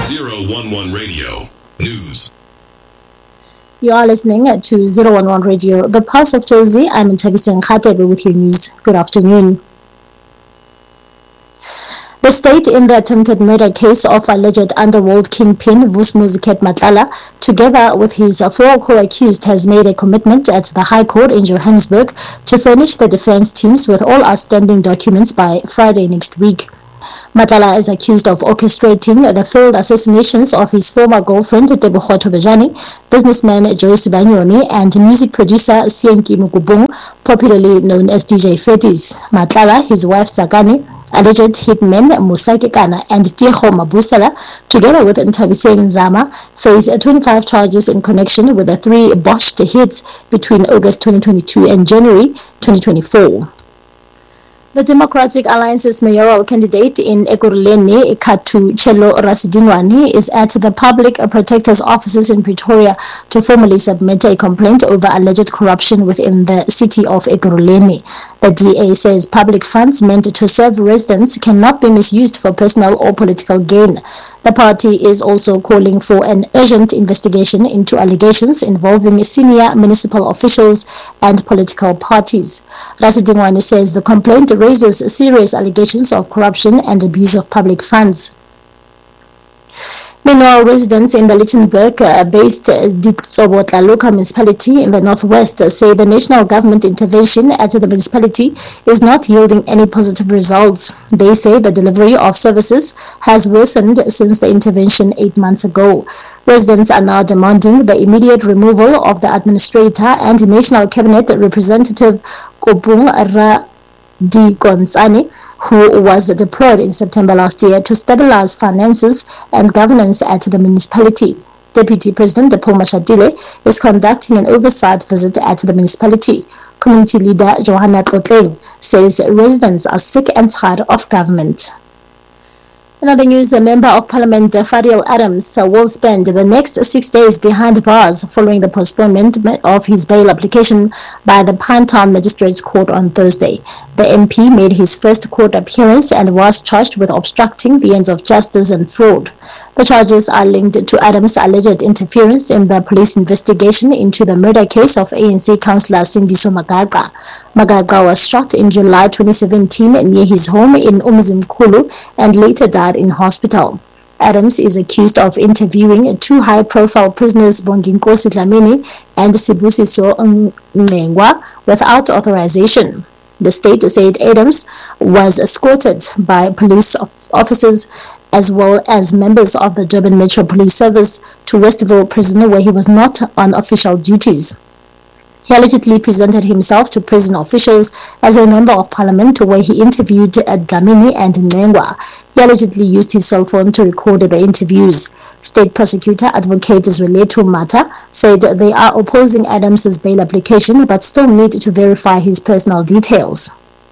011 Radio News. You are listening to 011 Radio, the Pulse of Jozi. I'm Ntabisa Nkhatebe with your news. Good afternoon. The state in the attempted murder case of alleged underworld kingpin Vus'Muzi Matlala, together with his four co-accused, has made a commitment at the High Court in Johannesburg to furnish the defense teams with all outstanding documents by Friday next week. Matlala is accused of orchestrating the failed assassinations of his former girlfriend Tebogo Thobejane, businessman Joyce Banyoni, and music producer Sienki Mukubung, popularly known as DJ Fetis. Matlala, his wife Zakani, alleged hitmen Musaki Kana and Tiego Mabusela, together with Ntabiseng Nzama, face 25 charges in connection with the three botched hits between August 2022 and January 2024. The Democratic Alliance's mayoral candidate in Ekurhuleni, Kathuchelo Rasidingwane, is at the Public Protector's offices in Pretoria to formally submit a complaint over alleged corruption within the city of Ekurhuleni. The DA says public funds meant to serve residents cannot be misused for personal or political gain. The party is also calling for an urgent investigation into allegations involving senior municipal officials and political parties. Rasidingwane says the complaint raises serious allegations of corruption and abuse of public funds. Meanwhile, residents in the Lichtenburg-based Ditsobotla local municipality in the northwest say the national government intervention at the municipality is not yielding any positive results. They say the delivery of services has worsened since the intervention 8 months ago. Residents are now demanding the immediate removal of the administrator and National Cabinet Representative Kobung Radikonsani, who was deployed in September last year to stabilize finances and governance at the municipality. Deputy President Paul Mashatile is conducting an oversight visit at the municipality. Community leader Johanna Tlotleng says residents are sick and tired of government. In other news, a member of Parliament, Fadil Adams, will spend the next 6 days behind bars following the postponement of his bail application by the Pinetown Magistrates Court on Thursday. The MP made his first court appearance and was charged with obstructing the ends of justice and fraud. The charges are linked to Adams' alleged interference in the police investigation into the murder case of ANC councillor Sindiso Magaga. Magaga was shot in July 2017 near his home in Umzimkhulu and later died in hospital. Adams is accused of interviewing two high-profile prisoners, Bonginkosi Dlamini and Sibusiso Ngengwa, without authorization. The state said Adams was escorted by police officers as well as members of the Durban Metro Police Service to Westville Prison, where he was not on official duties. He allegedly presented himself to prison officials as a member of parliament, where he interviewed Dlamini and Ngengwa. He allegedly used his cell phone to record the interviews. State prosecutor Advocate Zwelethwa Matha said they are opposing Adams' bail application but still need to verify his personal details.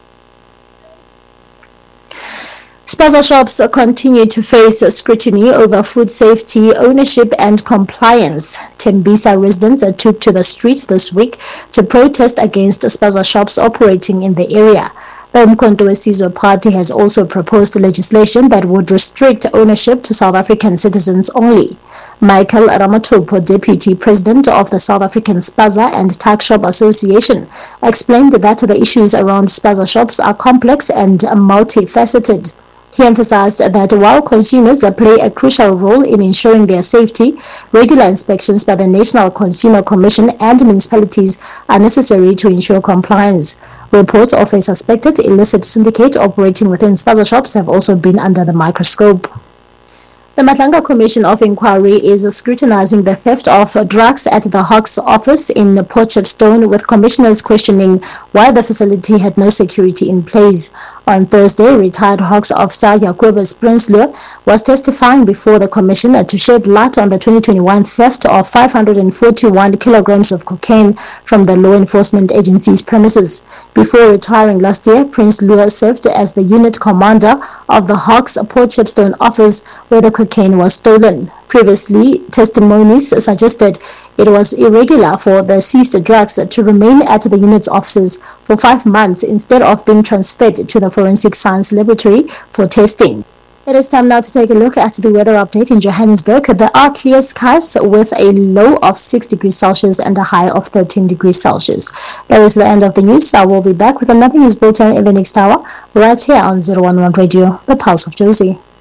Spaza shops continue to face scrutiny over food safety, ownership and compliance. Tembisa residents took to the streets this week to protest against Spaza shops operating in the area. The Umkhonto weSizwe Party has also proposed legislation that would restrict ownership to South African citizens only. Michael Ramathupo, Deputy President of the South African Spaza and Tuck Shop Association, explained that the issues around Spaza shops are complex and multifaceted. He emphasized that while consumers play a crucial role in ensuring their safety, regular inspections by the National Consumer Commission and municipalities are necessary to ensure compliance. Reports of a suspected illicit syndicate operating within Spaza shops have also been under the microscope. The Matlanga Commission of Inquiry is scrutinizing the theft of drugs at the Hawks office in Potchefstroom, with commissioners questioning why the facility had no security in place. On Thursday, retired Hawks officer Jacobus Prinsloo was testifying before the commission to shed light on the 2021 theft of 541 kilograms of cocaine from the law enforcement agency's premises. Before retiring last year, Prinsloo served as the unit commander of the Hawks Potchefstroom office, where the cocaine was stolen. Previously, testimonies suggested it was irregular for the seized drugs to remain at the unit's offices for 5 months instead of being transferred to the Forensic Science Laboratory for testing. It is time now to take a look at the weather update in Johannesburg. There are clear skies with a low of 6 degrees Celsius and a high of 13 degrees Celsius. That is the end of the news. I will be back with another news bulletin in the next hour right here on 011 Radio, the Pulse of Jozi.